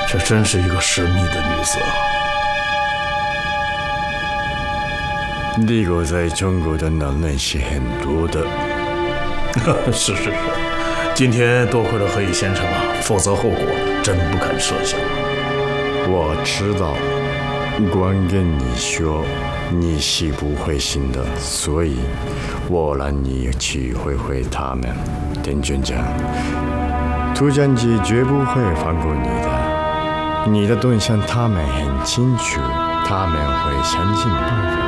这真是一个神秘的女子啊！ 你我在中国的男人是很多的。 是，今天多亏了何以先生啊，否则后果真不敢设想。 我知道，光跟你说，你是不会信的，所以我让你去会会他们。田军长，涂战机绝不会放过你的，你的动向他们很清楚，他们会想尽办法